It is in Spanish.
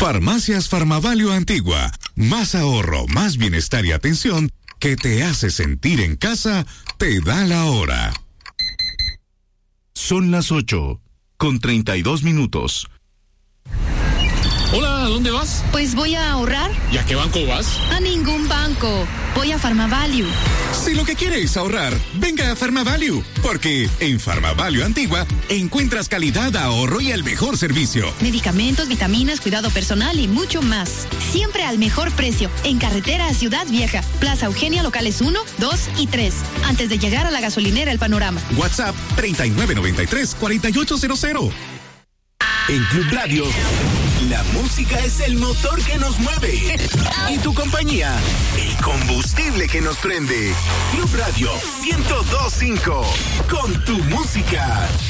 Farmacias Farmavalio Antigua. Más ahorro, más bienestar y atención que te hace sentir en casa, te da la hora. Son las 8:32. Hola, ¿a dónde vas? Pues voy a ahorrar. ¿Y a qué banco vas? A ningún banco. Voy a Farmavalue. Si lo que quieres es ahorrar, venga a Farmavalue, porque en Farmavalue Antigua encuentras calidad, ahorro y el mejor servicio. Medicamentos, vitaminas, cuidado personal y mucho más. Siempre al mejor precio. En carretera a Ciudad Vieja. Plaza Eugenia, locales 1, 2 y 3. Antes de llegar a la gasolinera El Panorama. WhatsApp 3993-4800. En Club Radio, la música es el motor que nos mueve. Y tu compañía, el combustible que nos prende. Club Radio 102.5, con tu música.